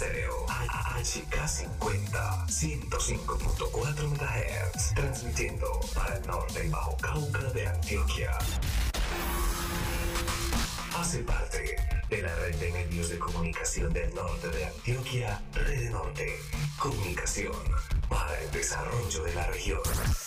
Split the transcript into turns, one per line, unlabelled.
Estéreo. HK50, 105.4 MHz. Transmitiendo para el norte y Bajo Cauca de Antioquia. Hace parte de la red de medios de comunicación del norte de Antioquia, Red Norte. Comunicación para el desarrollo de la región.